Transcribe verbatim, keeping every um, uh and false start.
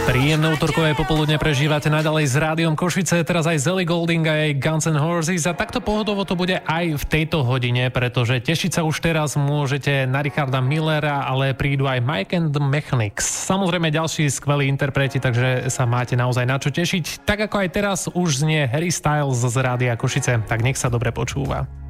Príjemné útorkové popoludne prežívate naďalej s Rádiom Košice, teraz aj z Ellie Goulding a jej Guns N' Roses a takto pohodovo to bude aj v tejto hodine, pretože tešiť sa už teraz môžete na Richarda Millera, ale prídu aj Mike and the Mechanics. Samozrejme ďalší skvelí interpreti, takže sa máte naozaj na čo tešiť. Tak ako aj teraz už znie Harry Styles z Rádia Košice, tak nech sa dobre počúva.